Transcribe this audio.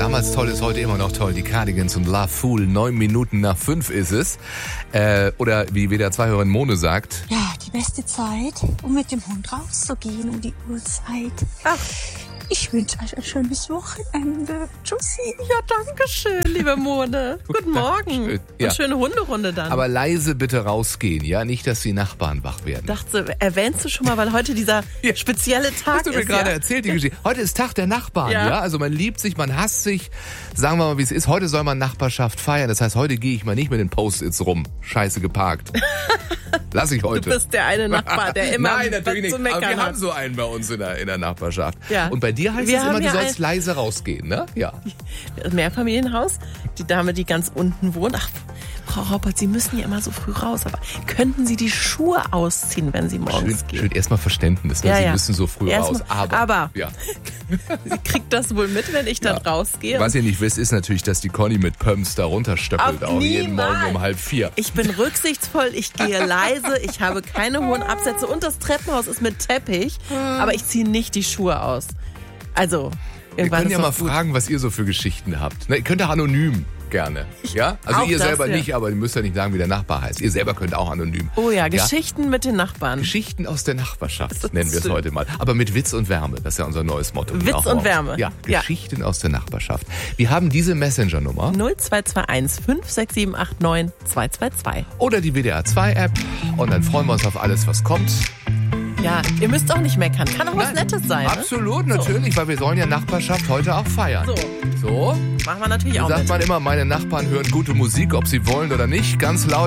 damals toll, ist heute immer noch toll. Die Cardigans und Love Fool, 9 Minuten nach 5 ist es. Oder wie WDR-2-Hörerin Mone sagt. Ja, die beste Zeit, um mit dem Hund rauszugehen um die Uhrzeit. Ach. Ich wünsche euch ein schönes Wochenende. Tschüssi. Ja, danke schön, liebe Mone. Guten Morgen. Schön. Ja. Und schöne Hunderunde dann. Aber leise bitte rausgehen, ja? Nicht, dass die Nachbarn wach werden. Dachte, erwähnst du schon mal, weil heute dieser spezielle Tag Hast du mir ist. gerade erzählt, die Geschichte. Heute ist Tag der Nachbarn, ja? Also man liebt sich, man hasst sich. Sagen wir mal, wie es ist. Heute soll man Nachbarschaft feiern. Das heißt, heute gehe ich mal nicht mit den Post-its rum. Scheiße geparkt. Lass ich heute. Du bist der eine Nachbar, der immer Nein, natürlich was zu nicht. Aber meckern wir hat. haben so einen bei uns in der Nachbarschaft. Ja. Und bei dir heißt Wir es immer, haben du ja sollst leise rausgehen, ne? Ja. Mehrfamilienhaus, die Dame, die ganz unten wohnt. Ach, Frau Raupert, Sie müssen ja immer so früh raus, aber könnten Sie die Schuhe ausziehen, wenn Sie morgens gehen? Schön erstmal Verständnis, ne? Sie müssen so früh raus. Aber ja. Sie kriegt das wohl mit, wenn ich dann rausgehe. Was ihr nicht wisst, ist natürlich, dass die Conny mit Pumps da runterstöppelt, auch jeden Morgen um 3:30. Ich bin rücksichtsvoll, ich gehe leise, ich habe keine hohen Absätze und das Treppenhaus ist mit Teppich, aber ich ziehe nicht die Schuhe aus. Also, Wir irgendwann können ja ist mal doch gut. fragen, was ihr so für Geschichten habt. Ne, ihr könnt auch anonym gerne. Ja? Also Auch ihr das, selber ja. nicht, aber ihr müsst ja nicht sagen, wie der Nachbar heißt. Ihr selber könnt auch anonym. Oh ja, Geschichten mit den Nachbarn. Geschichten aus der Nachbarschaft, Das nennen wir es stimmt. heute mal. Aber mit Witz und Wärme, das ist ja unser neues Motto. Witz Auch und morgens. Wärme. Ja, Ja. Geschichten aus der Nachbarschaft. Wir haben diese Messenger-Nummer 0221 56789 222. oder die WDR-2-App und dann freuen wir uns auf alles, was kommt. Ja, ihr müsst auch nicht meckern. Kann auch was Nettes sein. Ne? Absolut, natürlich, weil wir sollen ja Nachbarschaft heute auch feiern. So, So, machen wir natürlich auch sagt mit. man immer, meine Nachbarn hören gute Musik, ob sie wollen oder nicht. Ganz laut.